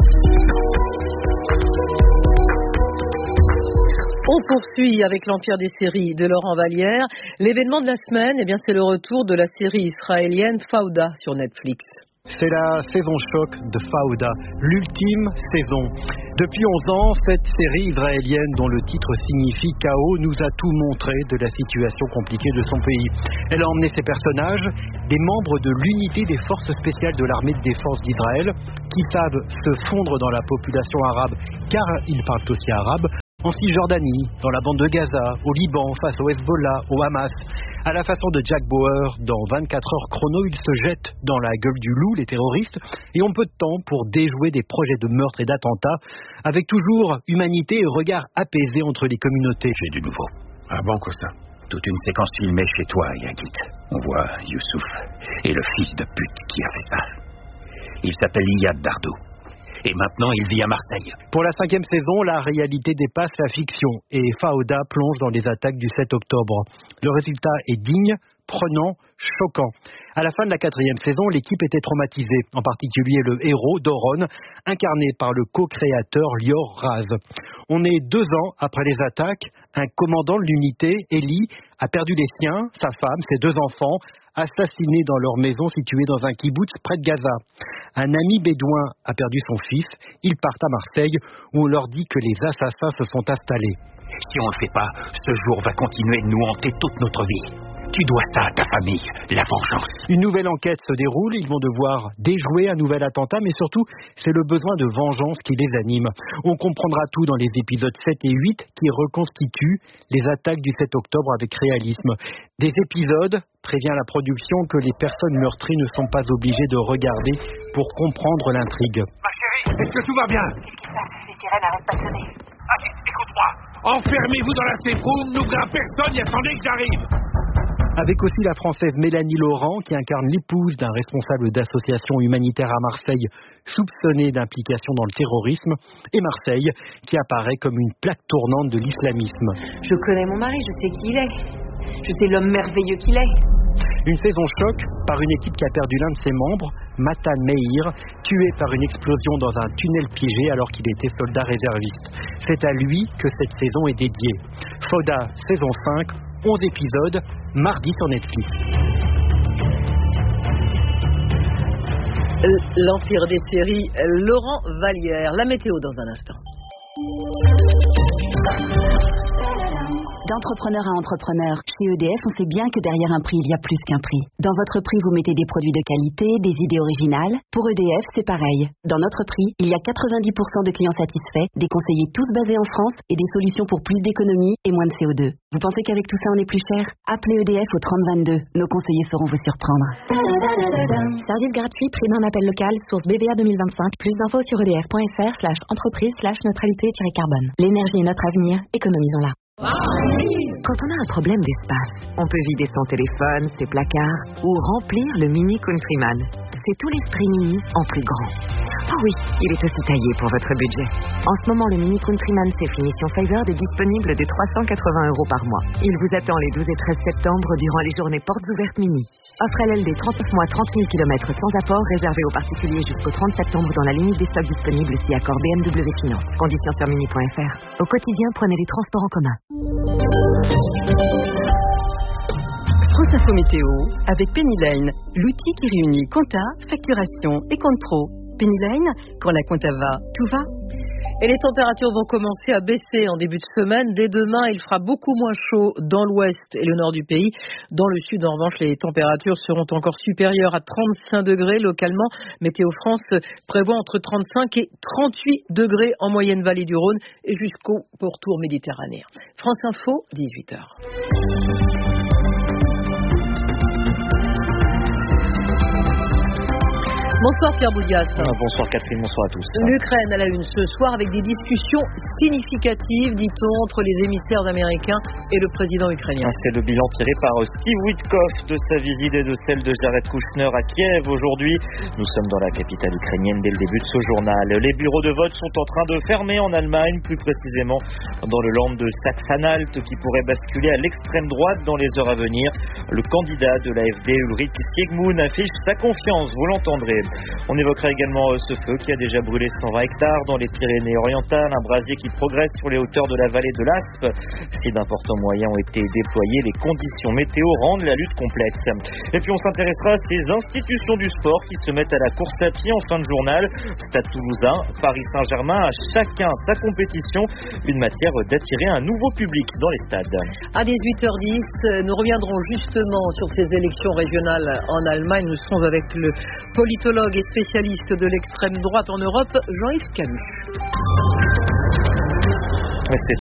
On poursuit avec l'Empire des séries de Laurent Vallière. L'événement de la semaine, eh bien, c'est le retour de la série israélienne Fauda sur Netflix. C'est la saison choc de Fauda, l'ultime saison. Depuis onze ans, cette série israélienne dont le titre signifie chaos nous a tout montré de la situation compliquée de son pays. Elle a emmené ses personnages, des membres de l'unité des forces spéciales de l'armée de défense d'Israël, qui savent se fondre dans la population arabe, car ils parlent aussi arabe, en Cisjordanie, dans la bande de Gaza, au Liban, face au Hezbollah, au Hamas. À la façon de Jack Bauer, dans vingt-quatre heures chrono, il se jette dans la gueule du loup, les terroristes, et ont peu de temps pour déjouer des projets de meurtre et d'attentats, avec toujours humanité et regard apaisé entre les communautés. J'ai du nouveau. Ah bon, Costa? Toute une séquence filmée chez toi, Yagit. On voit Youssouf et le fils de pute qui a fait ça. Il s'appelle Iyad Dardou. Et maintenant, il vit à Marseille. Pour la cinquième saison, la réalité dépasse la fiction et Fauda plonge dans les attaques du sept octobre. Le résultat est digne, prenant, choquant. À la fin de la quatrième saison, l'équipe était traumatisée, en particulier le héros, Doron, incarné par le co-créateur Lior Raz. On est deux ans après les attaques, un commandant de l'unité, Eli, a perdu les siens, sa femme, ses deux enfants, assassinés dans leur maison située dans un kibboutz près de Gaza. Un ami bédouin a perdu son fils, ils partent à Marseille où on leur dit que les assassins se sont installés. Si on ne le fait pas, ce jour va continuer de nous hanter toute notre vie. Tu dois ça à ta famille, la vengeance. Une nouvelle enquête se déroule, ils vont devoir déjouer un nouvel attentat, mais surtout, c'est le besoin de vengeance qui les anime. On comprendra tout dans les épisodes sept et huit qui reconstituent les attaques du sept octobre avec réalisme. Des épisodes, prévient la production, que les personnes meurtries ne sont pas obligées de regarder pour comprendre l'intrigue. Ma chérie, est-ce que tout va bien? Qu'est-ce qui se passe? Les sirènes n'arrêtent pas de sonner. Ah, écoute-moi, enfermez-vous dans la safe room, n'ouvrez à personne et attendez que j'arrive. Avec aussi la Française Mélanie Laurent, qui incarne l'épouse d'un responsable d'association humanitaire à Marseille, soupçonné d'implication dans le terrorisme, et Marseille, qui apparaît comme une plaque tournante de l'islamisme. Je connais mon mari, je sais qui il est. Je sais l'homme merveilleux qu'il est. Une saison choc par une équipe qui a perdu l'un de ses membres, Matan Meir, tué par une explosion dans un tunnel piégé alors qu'il était soldat réserviste. C'est à lui que cette saison est dédiée. Fauda, saison cinq, onze épisodes, mardi sur Netflix. L'empire des séries, Laurent Vallière. La météo dans un instant. D'entrepreneur à entrepreneur, chez E D F, on sait bien que derrière un prix, il y a plus qu'un prix. Dans votre prix, vous mettez des produits de qualité, des idées originales. Pour E D F, c'est pareil. Dans notre prix, il y a quatre-vingt-dix pour cent de clients satisfaits, des conseillers tous basés en France et des solutions pour plus d'économie et moins de C O deux. Vous pensez qu'avec tout ça, on est plus cher? Appelez E D F au trente vingt-deux. Nos conseillers sauront vous surprendre. Service gratuit, prix d'un appel local, source B V A deux mille vingt-cinq. Plus d'infos sur edf.fr slash entreprise slash neutralité-carbone. L'énergie est notre avenir, économisons-la. Quand on a un problème d'espace, on peut vider son téléphone, ses placards ou remplir le Mini Countryman. C'est tout l'esprit Mini en plus grand. Oh oui, il est aussi taillé pour votre budget. En ce moment, le Mini Countryman C Finition Favored est disponible de trois cent quatre-vingts euros par mois. Il vous attend les douze et treize septembre durant les journées portes ouvertes Mini. Offre L L D trente-neuf mois, trente mille kilomètres sans apport, réservé aux particuliers jusqu'au trente septembre dans la limite des stocks disponibles si accord B M W Finance. Conditions sur mini point F R. Au quotidien, prenez les transports en commun. France Info Météo avec Penny Lane, l'outil qui réunit compta, facturation et compte pro. Penny Lane, quand la compta va, tout va. Et les températures vont commencer à baisser en début de semaine. Dès demain, il fera beaucoup moins chaud dans l'ouest et le nord du pays. Dans le sud, en revanche, les températures seront encore supérieures à trente-cinq degrés localement. Météo France prévoit entre trente-cinq et trente-huit degrés en moyenne vallée du Rhône et jusqu'au pourtour méditerranéen. France Info, dix-huit heures. Bonsoir Pierre Boudias. Ah, bonsoir Catherine, bonsoir à tous. L'Ukraine à la une ce soir avec des discussions significatives, dit-on, entre les émissaires américains et le président ukrainien. C'est le bilan tiré par Steve Witkoff de sa visite et de celle de Jared Kushner à Kiev aujourd'hui. Nous sommes dans la capitale ukrainienne dès le début de ce journal. Les bureaux de vote sont en train de fermer en Allemagne, plus précisément dans le land de Sachsen-Anhalt qui pourrait basculer à l'extrême droite dans les heures à venir. Le candidat de l'A F D, Ulrich Siegmund, affiche sa confiance, vous l'entendrez. On évoquera également ce feu qui a déjà brûlé cent vingt hectares dans les Pyrénées-Orientales, un brasier qui progresse sur les hauteurs de la vallée de l'Aspe. Si d'importants moyens ont été déployés, les conditions météo rendent la lutte complexe. Et puis on s'intéressera à ces institutions du sport qui se mettent à la course à pied en fin de journal. Stade Toulousain, Paris Saint-Germain, à chacun sa compétition, une matière d'attirer un nouveau public dans les stades. À dix-huit heures dix, nous reviendrons justement sur ces élections régionales en Allemagne. Nous serons avec le politologue et spécialiste de l'extrême droite en Europe, Jean-Yves Camus.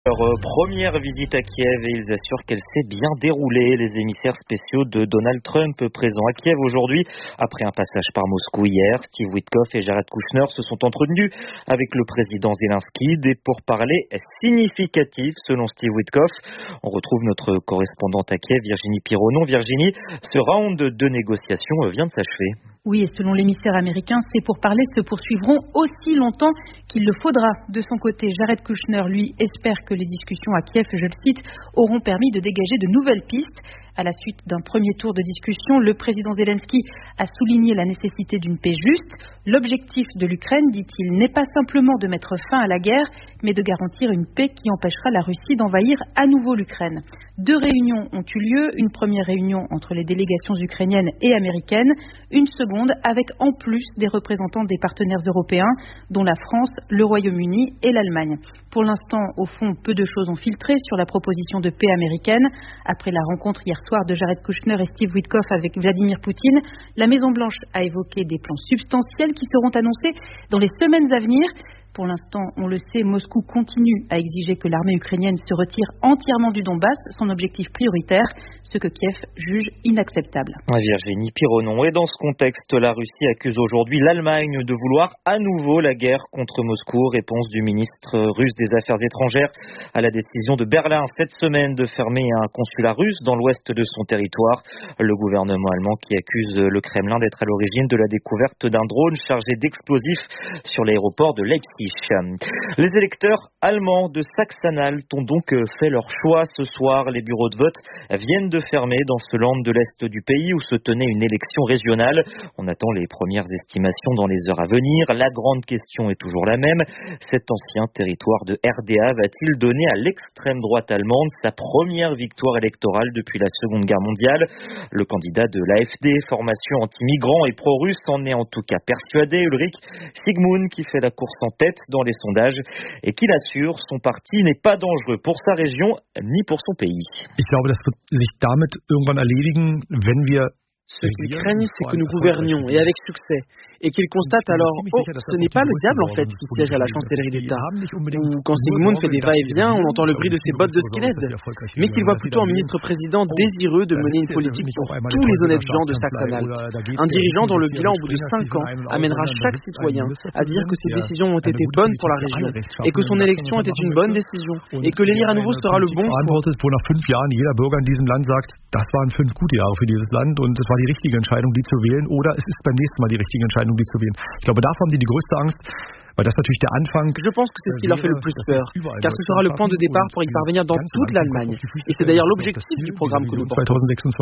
Leur euh, première visite à Kiev et ils assurent qu'elle s'est bien déroulée. Les émissaires spéciaux de Donald Trump présents à Kiev aujourd'hui, après un passage par Moscou hier, Steve Witkoff et Jared Kushner se sont entretenus avec le président Zelensky, des pourparlers significatifs selon Steve Witkoff. On retrouve notre correspondante à Kiev, Virginie Pironon. Virginie, ce round de négociations vient de s'achever. Oui, et selon l'émissaire américain, ces pourparlers se poursuivront aussi longtemps qu'il le faudra. De son côté, Jared Kushner, lui, espère que les discussions à Kiev, je le cite, auront permis de dégager de nouvelles pistes. À la suite d'un premier tour de discussion, le président Zelensky a souligné la nécessité d'une paix juste. L'objectif de l'Ukraine, dit-il, n'est pas simplement de mettre fin à la guerre, mais de garantir une paix qui empêchera la Russie d'envahir à nouveau l'Ukraine. Deux réunions ont eu lieu, une première réunion entre les délégations ukrainiennes et américaines, une seconde avec en plus des représentants des partenaires européens, dont la France, le Royaume-Uni et l'Allemagne. Pour l'instant, au fond, peu de choses ont filtré sur la proposition de paix américaine. Après la rencontre hier soir de Jared Kushner et Steve Witkoff avec Vladimir Poutine, la Maison-Blanche a évoqué des plans substantiels qui seront annoncés dans les semaines à venir. Pour l'instant, on le sait, Moscou continue à exiger que l'armée ukrainienne se retire entièrement du Donbass, son objectif prioritaire, ce que Kiev juge inacceptable. Virginie Pironon. Et dans ce contexte, la Russie accuse aujourd'hui l'Allemagne de vouloir à nouveau la guerre contre Moscou. Réponse du ministre russe des Affaires étrangères à la décision de Berlin cette semaine de fermer un consulat russe dans l'ouest de son territoire. Le gouvernement allemand qui accuse le Kremlin d'être à l'origine de la découverte d'un drone chargé d'explosifs sur l'aéroport de Leipzig. Les électeurs allemands de Saxe-Anhalt ont donc fait leur choix ce soir. Les bureaux de vote viennent de fermer dans ce land de l'Est du pays où se tenait une élection régionale. On attend les premières estimations dans les heures à venir. La grande question est toujours la même. Cet ancien territoire de R D A va-t-il donner à l'extrême droite allemande sa première victoire électorale depuis la Seconde Guerre mondiale? Le candidat de l'A F D, formation anti-migrants et pro-russe, en est en tout cas persuadé. Ulrich Sigmund, qui fait la course en tête dans les sondages et qui l'assure, son parti n'est pas dangereux pour sa région ni pour son pays. Ich glaube, das wird sich damit irgendwann erledigen, wenn wir Ce qu'ils craignent, c'est que nous gouvernions, et avec succès, et qu'ils constatent alors, oh, ce n'est pas le diable en fait qui siège à la chancellerie d'État. Ou quand Sigmund fait des va-et-vient, on entend le bruit de ses bottes de skinhead, mais qu'il voit plutôt un ministre-président désireux de mener une politique pour tous les honnêtes gens de Saxe-Anhalt. Un dirigeant dont le bilan au bout de cinq ans amènera chaque citoyen à dire que ses décisions ont été bonnes pour la région, et que son élection était une bonne décision, et que l'élire à nouveau sera le bon choix. Wo nach fünf Jahren jeder Bürger in diesem Land sagt, das waren fünf gute Jahre für dieses Land und es war die richtige Entscheidung, die zu wählen, oder es ist beim nächsten Mal die richtige Entscheidung, die zu wählen. Ich glaube, davor haben die die größte Angst, weil das natürlich der Anfang. Je pense que c'est ce qui leur fait le plus peur, car ce sera le point de départ pour y parvenir dans toute l'Allemagne. Et c'est d'ailleurs l'objectif du programme que nous portons.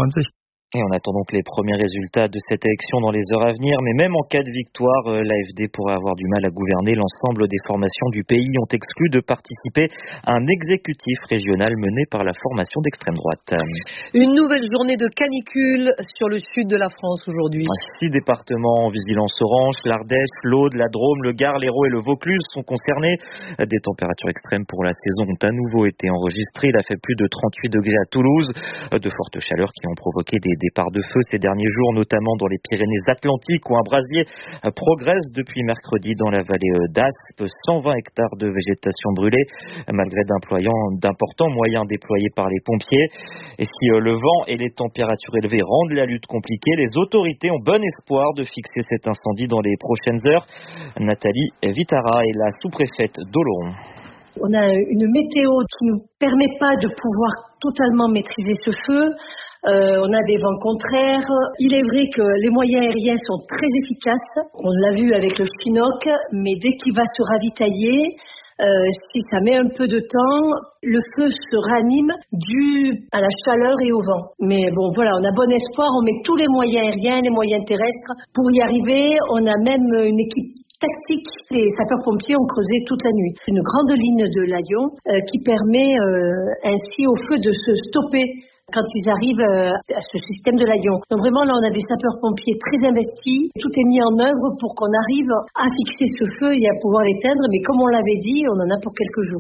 Et on attend donc les premiers résultats de cette élection dans les heures à venir. Mais même en cas de victoire, l'A F D pourrait avoir du mal à gouverner. L'ensemble des formations du pays ont exclu de participer à un exécutif régional mené par la formation d'extrême droite. Une nouvelle journée de canicule sur le sud de la France aujourd'hui. Six départements en vigilance orange, l'Ardèche, l'Aude, la Drôme, le Gard, l'Hérault et le Vaucluse sont concernés. Des températures extrêmes pour la saison ont à nouveau été enregistrées. Il a fait plus de trente-huit degrés à Toulouse. De fortes chaleurs qui ont provoqué des départ de feu ces derniers jours, notamment dans les Pyrénées-Atlantiques où un brasier progresse depuis mercredi dans la vallée d'Aspe. cent vingt hectares de végétation brûlée, malgré d'importants moyens déployés par les pompiers. Et si le vent et les températures élevées rendent la lutte compliquée, les autorités ont bon espoir de fixer cet incendie dans les prochaines heures. Nathalie Vitara est la sous-préfète d'Oloron. On a une météo qui ne nous permet pas de pouvoir totalement maîtriser ce feu. Euh, on a des vents contraires. Il est vrai que les moyens aériens sont très efficaces. On l'a vu avec le Chinook, mais dès qu'il va se ravitailler, euh, si ça met un peu de temps, le feu se ranime dû à la chaleur et au vent. Mais bon, voilà, on a bon espoir. On met tous les moyens aériens, les moyens terrestres pour y arriver. On a même une équipe tactique. Les sapeurs-pompiers ont creusé toute la nuit. Une grande ligne de Layon euh, qui permet euh, ainsi au feu de se stopper quand ils arrivent à ce système de Layon. Donc vraiment, là, on a des sapeurs-pompiers très investis. Tout est mis en œuvre pour qu'on arrive à fixer ce feu et à pouvoir l'éteindre. Mais comme on l'avait dit, on en a pour quelques jours.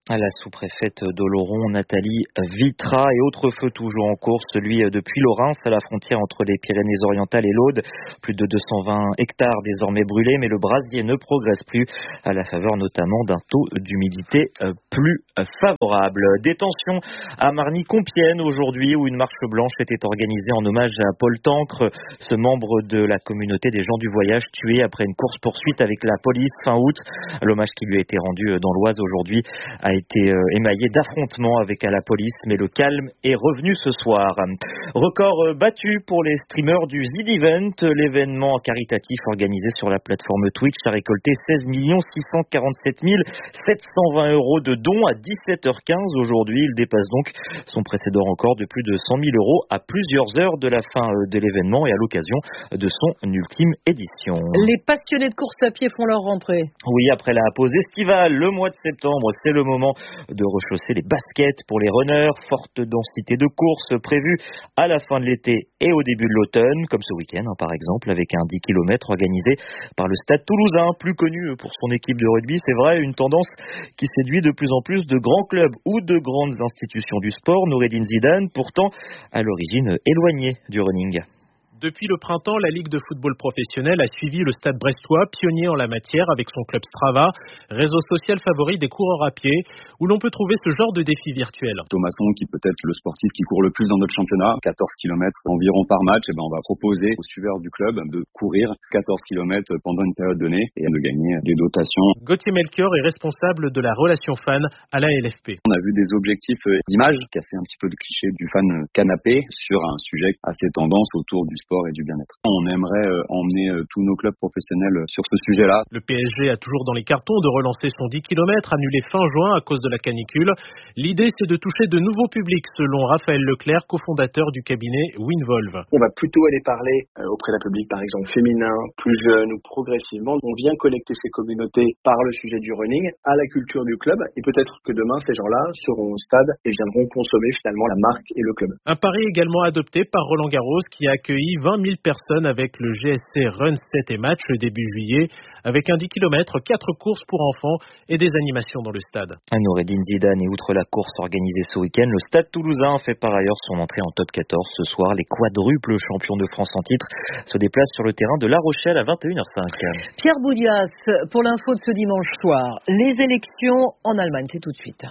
La sous-préfète d'Oloron, Nathalie Vitra, et autre feu toujours en cours, celui depuis Lorrains à la frontière entre les Pyrénées-Orientales et l'Aude. Plus de deux cent vingt hectares désormais brûlés, mais le brasier ne progresse plus à la faveur notamment d'un taux d'humidité plus favorable. Détention à Marny-Compiègne aujourd'hui où une marche blanche était organisée en hommage à Paul Tancre, ce membre de la communauté des gens du voyage tué après une course-poursuite avec la police fin août. L'hommage qui lui a été rendu dans l'Oise aujourd'hui a été émaillé d'affrontements avec la police, mais le calme est revenu ce soir. Record battu pour les streamers du Z Event. L'événement caritatif organisé sur la plateforme Twitch a récolté seize millions six cent quarante-sept mille sept cent vingt euros de dons à dix-sept heures quinze aujourd'hui. Il dépasse donc son précédent record de plus de cent mille euros à plusieurs heures de la fin de l'événement et à l'occasion de son ultime édition. Les passionnés de course à pied font leur rentrée. Oui, après la pause estivale, le mois de septembre, c'est le moment de rechausser les baskets pour les runners. Forte densité de courses prévue à la fin de l'été et au début de l'automne, comme ce week-end hein, par exemple, avec un dix kilomètres organisé par le Stade Toulousain, plus connu pour son équipe de rugby. C'est vrai, une tendance qui séduit de plus en plus de grands clubs ou de grandes institutions du sport. Noureddine Zidane, pourtant à l'origine éloignée du running. Depuis le printemps, la Ligue de football professionnel a suivi le Stade brestois, pionnier en la matière avec son club Strava, réseau social favori des coureurs à pied, où l'on peut trouver ce genre de défi virtuel. Thomasson, qui peut être le sportif qui court le plus dans notre championnat, quatorze kilomètres environ par match, et ben on va proposer aux suiveurs du club de courir quatorze kilomètres pendant une période donnée et de gagner des dotations. Gauthier Melchior est responsable de la relation fan à la L F P. On a vu des objectifs d'image, casser un petit peu le cliché du fan canapé sur un sujet assez tendance autour du sport et du bien-être. On aimerait euh, emmener euh, tous nos clubs professionnels euh, sur ce sujet-là. Le P S G a toujours dans les cartons de relancer son dix kilomètres annulé fin juin à cause de la canicule. L'idée, c'est de toucher de nouveaux publics, selon Raphaël Leclerc, cofondateur du cabinet Winvolve. On va plutôt aller parler euh, auprès d'un public, par exemple, féminin, plus jeune ou progressivement. On vient connecter ces communautés par le sujet du running à la culture du club et peut-être que demain, ces gens-là seront au stade et viendront consommer finalement la marque et le club. Un pari également adopté par Roland Garros qui a accueilli vingt mille personnes avec le G S C Run sept et Match début juillet, avec un dix kilomètres, quatre courses pour enfants et des animations dans le stade. Noureddine Zidane, et outre la course organisée ce week-end, le Stade Toulousain fait par ailleurs son entrée en top quatorze ce soir. Les quadruples champions de France en titre se déplacent sur le terrain de La Rochelle à vingt et une heures cinq. Pierre Boudias, pour l'info de ce dimanche soir, les élections en Allemagne, c'est tout de suite.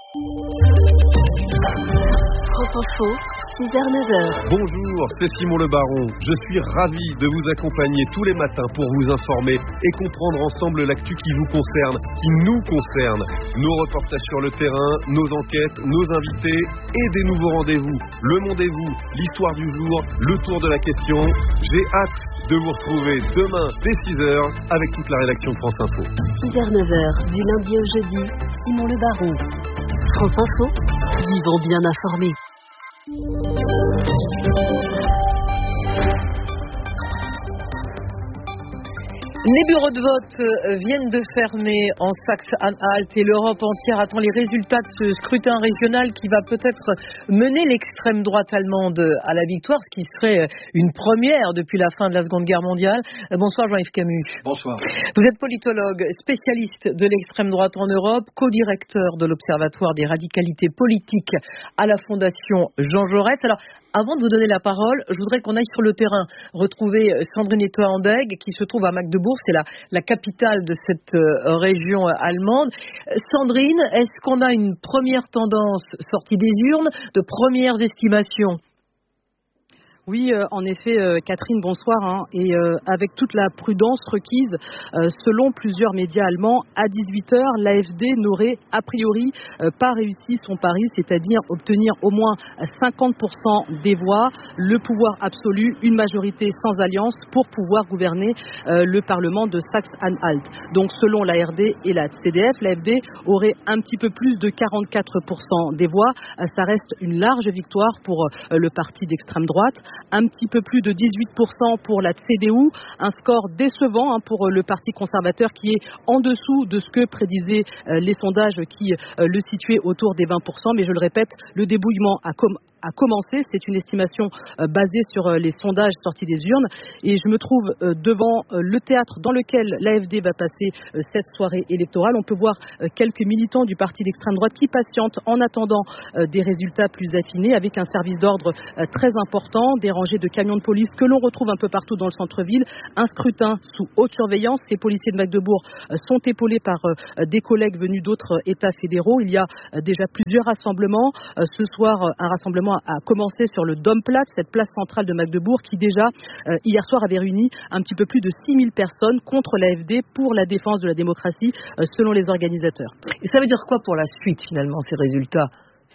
France Info, six heures neuf heures. Bonjour, c'est Simon Le Baron. Je suis ravi de vous accompagner tous les matins pour vous informer et comprendre ensemble l'actu qui vous concerne, qui nous concerne. Nos reportages sur le terrain, nos enquêtes, nos invités et des nouveaux rendez-vous. Le Monde et vous, l'histoire du jour, le tour de la question. J'ai hâte de vous retrouver demain dès six heures avec toute la rédaction de France Info. six heures neuf heures, du lundi au jeudi, Simon Le Baron. France Info, vivons bien informés. Les bureaux de vote viennent de fermer en Saxe-Anhalt et l'Europe entière attend les résultats de ce scrutin régional qui va peut-être mener l'extrême droite allemande à la victoire, ce qui serait une première depuis la fin de la Seconde Guerre mondiale. Bonsoir Jean-Yves Camus. Bonsoir. Vous êtes politologue, spécialiste de l'extrême droite en Europe, co-directeur de l'Observatoire des radicalités politiques à la Fondation Jean Jaurès. Alors, avant de vous donner la parole, je voudrais qu'on aille sur le terrain retrouver Sandrine Etoa-Andegg qui se trouve à Magdebourg, c'est la, la capitale de cette euh, région euh, allemande. Sandrine, est-ce qu'on a une première tendance sortie des urnes, de premières estimations ? Oui, euh, en effet, euh, Catherine, bonsoir. Hein, et euh, avec toute la prudence requise, euh, selon plusieurs médias allemands, à dix-huit heures, l'A F D n'aurait a priori euh, pas réussi son pari, c'est-à-dire obtenir au moins cinquante pour cent des voix, le pouvoir absolu, une majorité sans alliance pour pouvoir gouverner euh, le Parlement de Saxe-Anhalt. Donc selon l'A R D et la C D F, l'A F D aurait un petit peu plus de quarante-quatre pour cent des voix. Euh, ça reste une large victoire pour euh, le parti d'extrême droite. Un petit peu plus de dix-huit pour cent pour la C D U, un score décevant hein, pour le Parti conservateur qui est en dessous de ce que prédisaient euh, les sondages qui euh, le situaient autour des vingt pour cent. Mais je le répète, le débouillement a, com- a commencé. C'est une estimation euh, basée sur euh, les sondages sortis des urnes. Et je me trouve euh, devant euh, le théâtre dans lequel l'A F D va passer euh, cette soirée électorale. On peut voir euh, quelques militants du parti d'extrême droite qui patientent en attendant euh, des résultats plus affinés, avec un service d'ordre euh, très important, des rangées de camions de police que l'on retrouve un peu partout dans le centre-ville, un scrutin sous haute surveillance. Les policiers de Magdebourg euh, sont épaulés par euh, des collègues venus d'autres États fédéraux. Il y a euh, déjà plusieurs rassemblements. Euh, ce soir, euh, un rassemblement a commencé sur le Domplatz, cette place centrale de Magdebourg, qui déjà euh, hier soir avait réuni un petit peu plus de six mille personnes contre l'A F D pour la défense de la démocratie, euh, selon les organisateurs. Et ça veut dire quoi pour la suite, finalement, ces résultats, Sandrine ?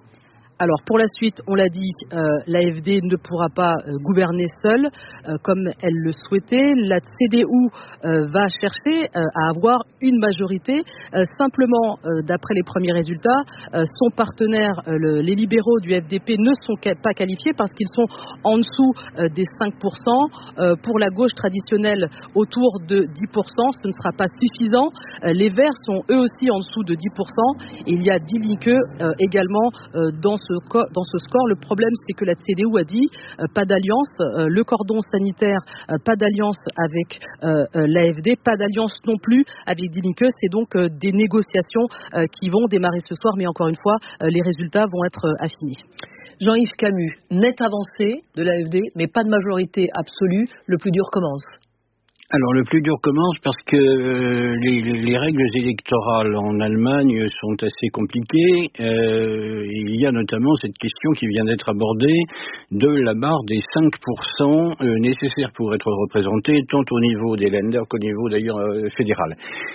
Alors pour la suite, on l'a dit, euh, l'A F D ne pourra pas euh, gouverner seule euh, comme elle le souhaitait. La C D U euh, va chercher euh, à avoir une majorité. Euh, simplement, euh, d'après les premiers résultats, euh, son partenaire, euh, le, les libéraux du F D P, ne sont pas qualifiés parce qu'ils sont en dessous euh, des cinq pour cent. Euh, pour la gauche traditionnelle, autour de dix pour cent, ce ne sera pas suffisant. Euh, les Verts sont eux aussi en dessous de dix pour cent. Et il y a Die Linke euh, également euh, dans ce dans ce score. Le problème, c'est que la C D U a dit euh, pas d'alliance, euh, le cordon sanitaire, euh, pas d'alliance avec euh, euh, l'A F D, pas d'alliance non plus avec Die Linke. C'est donc euh, des négociations euh, qui vont démarrer ce soir, mais encore une fois, euh, les résultats vont être euh, affinés. Jean-Yves Camus, nette avancée de l'A F D, mais pas de majorité absolue. Le plus dur commence. Alors le plus dur commence parce que euh, les, les, les règles électorales en Allemagne sont assez compliquées. Euh, il y a notamment cette question qui vient d'être abordée de la barre des cinq pour cent euh, nécessaires pour être représenté, tant au niveau des Länder qu'au niveau d'ailleurs euh, fédéral.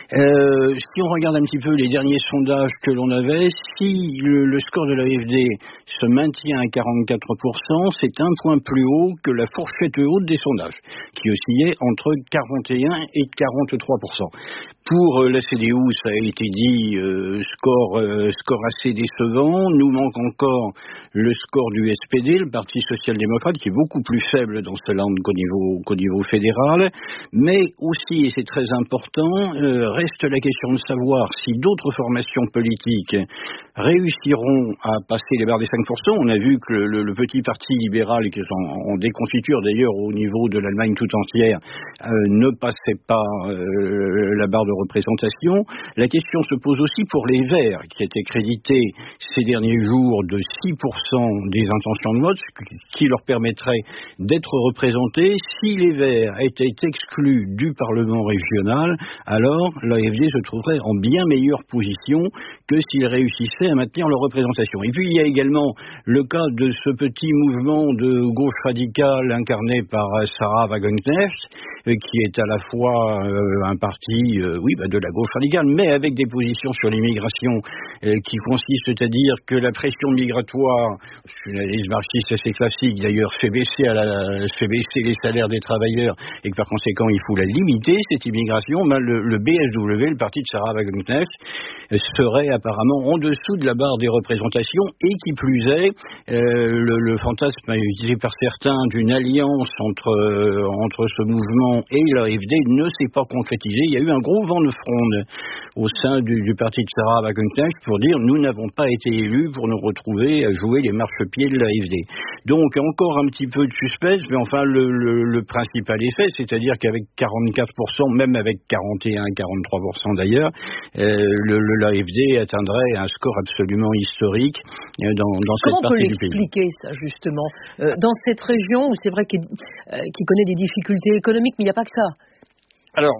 Euh, si on regarde un petit peu les derniers sondages que l'on avait, si le, le score de l'A F D se maintient à quarante-quatre pour cent, c'est un point plus haut que la fourchette haute des sondages, qui oscillait entre quarante et un et quarante-trois pour cent. Pour euh, la C D U, ça a été dit, euh, score, euh, score assez décevant. Nous manque encore le score du S P D, le Parti social-démocrate, qui est beaucoup plus faible dans ce land qu'au niveau, qu'au niveau fédéral. Mais aussi, et c'est très important, euh, reste la question de savoir si d'autres formations politiques réussiront à passer les barres des cinq pour cent. On a vu que le, le, le petit parti libéral, qui est en, en déconfiture d'ailleurs au niveau de l'Allemagne tout entière, euh, ne passait pas euh, la barre de représentation. La question se pose aussi pour les Verts, qui étaient crédités ces derniers jours de six pour cent des intentions de vote, ce qui leur permettrait d'être représentés. Si les Verts étaient exclus du Parlement régional, alors l'A F D se trouverait en bien meilleure position que s'ils réussissaient à maintenir leur représentation. Et puis il y a également le cas de ce petit mouvement de gauche radicale incarné par Sarah Wagenknecht, qui est à la fois euh, un parti euh, oui, bah, de la gauche radicale, mais avec des positions sur l'immigration euh, qui consistent à dire que la pression migratoire, c'est une analyse marxiste assez classique d'ailleurs, fait baisser, à la, fait baisser les salaires des travailleurs et que par conséquent il faut la limiter, cette immigration. Ben, le, le B S W, le parti de Sarah Wagenknecht, serait apparemment en dessous de la barre des représentations et qui plus est, euh, le, le fantasme utilisé par certains d'une alliance entre, euh, entre ce mouvement et l'A F D ne s'est pas concrétisé. Il y a eu un gros vent de fronde au sein du, du parti de Sarah Wagenknecht pour dire nous n'avons pas été élus pour nous retrouver à jouer les marchepieds de l'A F D. Donc encore un petit peu de suspense, mais enfin le, le, le principal effet, c'est-à-dire qu'avec quarante-quatre pour cent, même avec quarante et un à quarante-trois pour cent d'ailleurs, euh, le, le l'A F D atteindrait un score absolument historique euh, dans, dans cette partie du pays. Comment on peut l'expliquer ça justement euh, dans cette région où c'est vrai qu'il, euh, qu'il connaît des difficultés économiques, mais il n'y a pas que ça. Alors,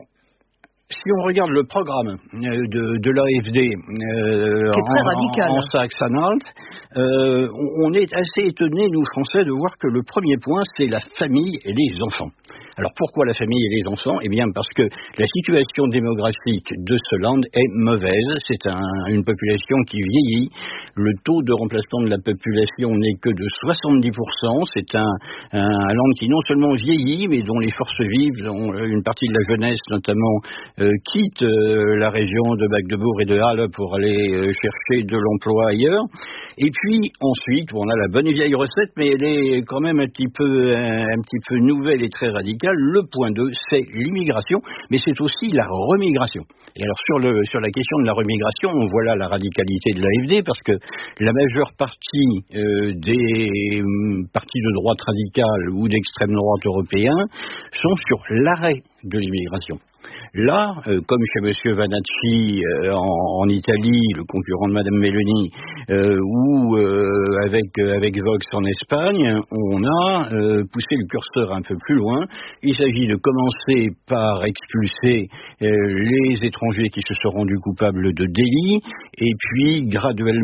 si on regarde le programme de, de l'A F D euh, en, en, en Saxe-Anhalt, euh, on est assez étonnés, nous Français, de voir que le premier point, c'est la famille et les enfants. Alors pourquoi la famille et les enfants ? Eh bien parce que la situation démographique de ce land est mauvaise. C'est un, une population qui vieillit. Le taux de remplacement de la population n'est que de soixante-dix pour cent. C'est un, un, un land qui non seulement vieillit, mais dont les forces vives, dont une partie de la jeunesse notamment, euh, quitte euh, la région de Magdebourg et de Halle pour aller euh, chercher de l'emploi ailleurs. Et puis ensuite, on a la bonne et vieille recette, mais elle est quand même un petit peu, un, un petit peu nouvelle et très radicale. Le point deux, c'est l'immigration, mais c'est aussi la remigration. Et alors sur, le, sur la question de la remigration, on voit là la radicalité de l'A F D, parce que la majeure partie euh, des euh, partis de droite radicale ou d'extrême droite européens sont sur l'arrêt de l'immigration. Là, euh, comme chez M. Vanacci euh, en, en Italie, le concurrent de Mme Meloni, euh, ou euh, avec, euh, avec Vox en Espagne, on a euh, poussé le curseur un peu plus loin. Il s'agit de commencer par expulser euh, les étrangers qui se sont rendus coupables de délits, et puis graduellement